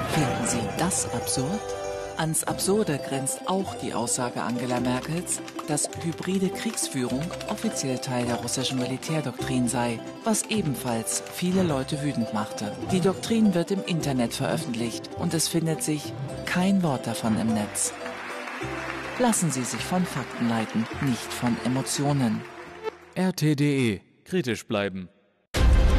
Finden Sie das absurd? Ans Absurde grenzt auch die Aussage Angela Merkels, dass hybride Kriegsführung offiziell Teil der russischen Militärdoktrin sei, was ebenfalls viele Leute wütend machte. Die Doktrin wird im Internet veröffentlicht und es findet sich kein Wort davon im Netz. Lassen Sie sich von Fakten leiten, nicht von Emotionen. RT.de. Kritisch bleiben.